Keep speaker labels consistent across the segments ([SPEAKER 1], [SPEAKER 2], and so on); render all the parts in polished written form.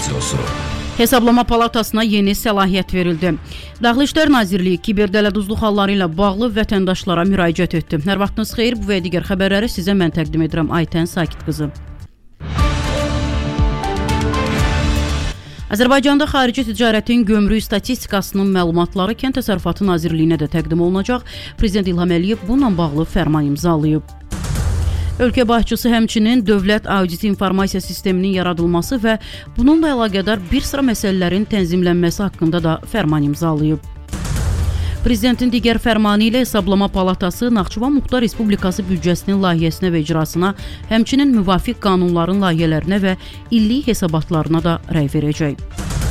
[SPEAKER 1] Radiosu.
[SPEAKER 2] Hesablama Palatasına yeni səlahiyyət verildi. Daxili İşlər Nazirliyi kiberdələduzluq halları ilə bağlı vətəndaşlara müraciət etdi. Hər vaxtınız xeyir, bu və digər xəbərləri sizə mən təqdim edirəm. Aytən Sakit qızı. Azərbaycanda xarici ticarətin gömrük statistikasının məlumatları Kənd Təsərrüfatı Nazirliyinə də təqdim olunacaq. Prezident İlham Əliyev bununla bağlı fərman imzalayıb. Ölkə başçısı həmçinin dövlət audit informasiya sisteminin yaradılması və bununla əlaqədar bir sıra məsələlərin tənzimlənməsi haqqında da fərman imzalayıb. Prezidentin digər fərmanı ilə Hesablama Palatası Naxçıvan Muxtar Respublikası büdcəsinin layihəsinə və icrasına, həmçinin müvafiq qanunların layihələrinə və illik hesabatlarına da rəy verəcək.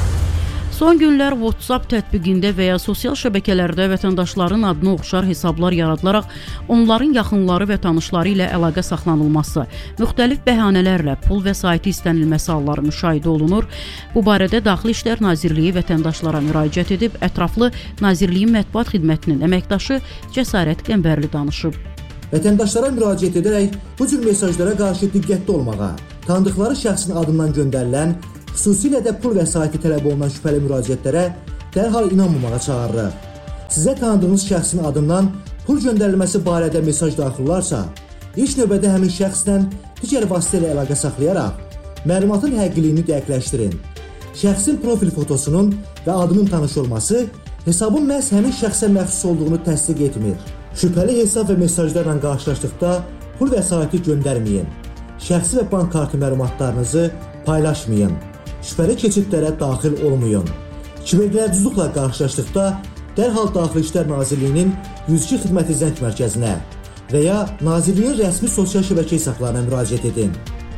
[SPEAKER 2] Son günlər WhatsApp tətbiqində və ya sosial şəbəkələrdə vətəndaşların adına oxşar hesablar yaradılaraq onların yaxınları və tanışları ilə əlaqə saxlanılması, müxtəlif bəhanələrlə pul vəsaiti istənilməsi halları müşahidə olunur. Bu barədə Daxili İşlər Nazirliyi vətəndaşlara müraciət edib, ətraflı Nazirliyin mətbuat xidmətinin əməkdaşı Cəsarət Qəmbərli danışıb.
[SPEAKER 3] Vətəndaşlara müraciət edərək bu cür mesajlara qarşı diqqətli olmağa, tanıdıqları şəxsin adından göndərilən, xüsusilə də pul vəsaiti tələb olunan şübhəli müraciətlərə dərhal inanmamağa çağırırıq. Sizə tanıdığınız şəxsin adından pul göndərilməsi barədə mesaj daxil olarsa, ilk növbədə həmin şəxslə digər vasitə ilə əlaqə saxlayaraq məlumatın həqiqiliyini dəqiqləşdirin. Şəxsin profil fotosunun və adının tanış olması hesabın məhz həmin şəxsə məxsus olduğunu təsdiq etmir. Şübhəli hesab və mesajlarla qarşılaşdıqda pul vəsaiti göndərməyin. Şəxsi və bank kartı məlumatlarınızı paylaşmayın. Şübhəli keçidlərə daxil olmayın. Kiberdələduzluqla qarşılaşdıqda dərhal Daxili İşlər Nazirliyinin 102 xidməti zəng mərkəzinə və ya Nazirliyin rəsmi sosial şəbəkə hesablarına müraciət edin.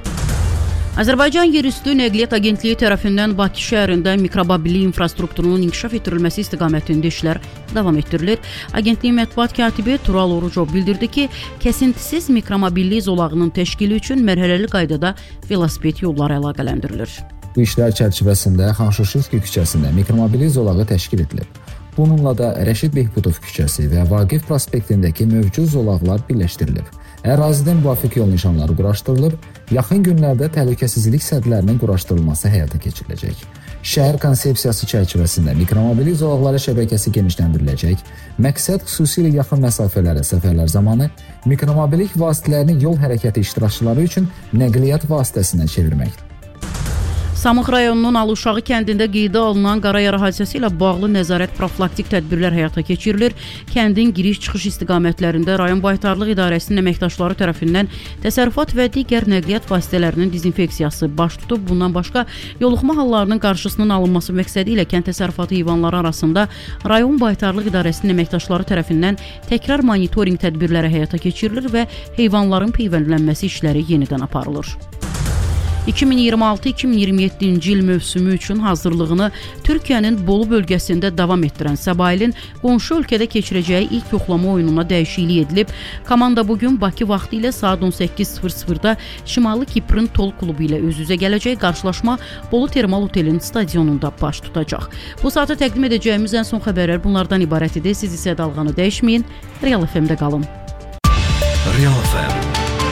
[SPEAKER 2] Azərbaycan Yerüstü Nəqliyyat Agentliyi tərəfindən Bakı şəhərində mikromobillik infrastrukturunun inkişaf etdirilməsi istiqamətində işlər davam etdirilir. Agentliyin mətbuat katibi Tural Orucov bildirdi ki, kəsintisiz mikromobillik zolağının təşkili üçün mərhələli qaydada velosiped yolları əlaqələndirilir.
[SPEAKER 4] Bu işlər çərçivəsində Xanşuşevski küçəsində mikromobillik zolağı təşkil edilib. Bununla da Rəşid Behbudov küçəsi və Vaqif prospektindəki mövcud zolaqlar birləşdirilib. Ərazidə müvafiq yol nişanları quraşdırılıb, yaxın günlərdə təhlükəsizlik sədlərinin quraşdırılması həyata keçiriləcək. Şəhər konsepsiyası çərçivəsində mikromobillik zolaqları şəbəkəsi genişləndiriləcək. Məqsəd xüsusilə yaxın məsafələrə səfərlər zamanı mikromobillik vasitələrini yol hərəkəti iştirakçıları üçün nəqliyyat vasitəsinə çevirməkdir.
[SPEAKER 2] Samux rayonunun Aluşağı kəndində qeydə alınan qarayara hadisəsi ilə bağlı nəzarət profilaktik tədbirlər həyata keçirilir. Kəndin giriş-çıxış istiqamətlərində rayon baytarlıq idarəsinin əməkdaşları tərəfindən təsərrüfat və digər nəqliyyat vasitələrinin dezinfeksiyası baş tutub. Bundan başqa yoluxma hallarının qarşısının alınması məqsədi ilə kənd təsərrüfatı heyvanları arasında rayon baytarlıq idarəsinin əməkdaşları tərəfindən təkrar monitorinq tədbirləri həyata keçirilir və heyvanların peyvəndlənməsi işləri yenidən aparılır. 2026-2027-ci il mövsümü üçün hazırlığını Türkiyənin Bolu bölgəsində davam etdirən Səbailin qonşu ölkədə keçirəcəyi ilk yoxlama oyununa dəyişiklik edilib. Komanda bugün Bakı vaxtı ilə saat 18:00-da Şimali Kiprın Tol klubu ilə üz-üzə gələcək. Qarşılaşma Bolu Termal Otelin stadionunda baş tutacaq. Bu saata təqdim edəcəyimiz ən son xəbərlər bunlardan ibarət idi. Siz isə dalğanı dəyişməyin. Real FM-də qalın.
[SPEAKER 1] Real FM